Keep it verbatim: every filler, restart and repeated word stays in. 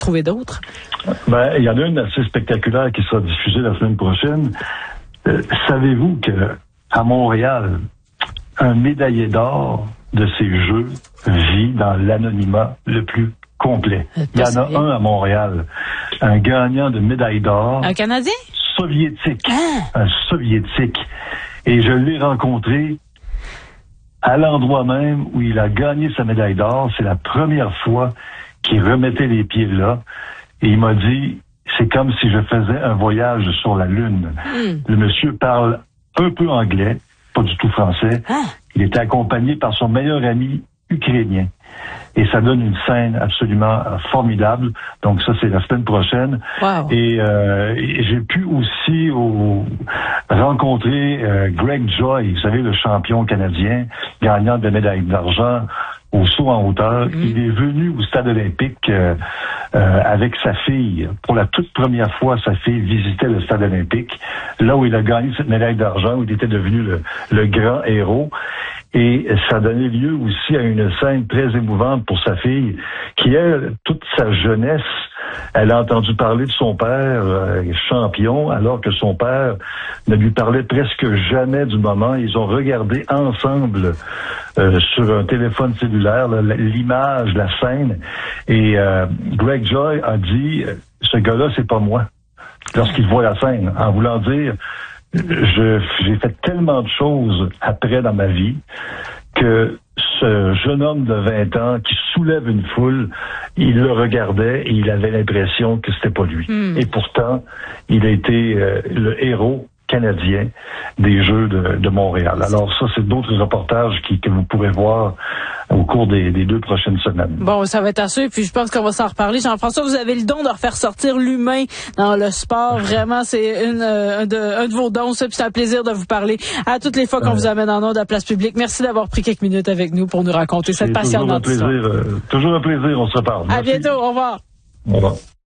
trouver d'autres? Ben, il y en a une assez spectaculaire qui sera diffusée la semaine prochaine. Euh, savez-vous que à Montréal, un médaillé d'or de ces Jeux vit dans l'anonymat le plus complet? Il y en a un à Montréal, un gagnant de médaille d'or. Un Canadien? Soviétique. Ah. Un soviétique. Et je l'ai rencontré à l'endroit même où il a gagné sa médaille d'or. C'est la première fois qu'il remettait les pieds là. Et il m'a dit, c'est comme si je faisais un voyage sur la Lune. Mm. Le monsieur parle un peu anglais, pas du tout français. Ah. Il était accompagné par son meilleur ami ukrainien. Et ça donne une scène absolument formidable. Donc ça, c'est la semaine prochaine. Wow. Et, euh, et j'ai pu aussi au, rencontrer euh, Greg Joy, vous savez, le champion canadien, gagnant de médaille d'argent au saut en hauteur. Mm. Il est venu au stade olympique euh, euh, avec sa fille. Pour la toute première fois, sa fille visitait le stade olympique, là où il a gagné cette médaille d'argent, où il était devenu le, le grand héros. Et ça a donné lieu aussi à une scène très émouvante pour sa fille, qui, elle, toute sa jeunesse, elle a entendu parler de son père, euh, champion, alors que son père ne lui parlait presque jamais du moment. Ils ont regardé ensemble euh, sur un téléphone cellulaire là, l'image, la scène. Et euh, Greg Joy a dit, ce gars-là, c'est pas moi, lorsqu'il voit la scène, en voulant dire... Je, j'ai fait tellement de choses après dans ma vie que ce jeune homme de vingt ans qui soulève une foule, il le regardait et il avait l'impression que c'était pas lui. Mm. Et pourtant, il a été euh, le héros canadien des Jeux de, de Montréal. Alors ça, c'est d'autres reportages qui, que vous pourrez voir au cours des, des deux prochaines semaines. Bon, ça va être à suivre, puis je pense qu'on va s'en reparler. Jean-François, vous avez le don de refaire sortir l'humain dans le sport. Vraiment, c'est une, un, de, un de vos dons, ça, puis c'est un plaisir de vous parler à toutes les fois qu'on euh, vous amène en ondes à Place Publique. Merci d'avoir pris quelques minutes avec nous pour nous raconter cette passionnante histoire. Euh, toujours un plaisir, on se reparle. À bientôt, au revoir. Au revoir.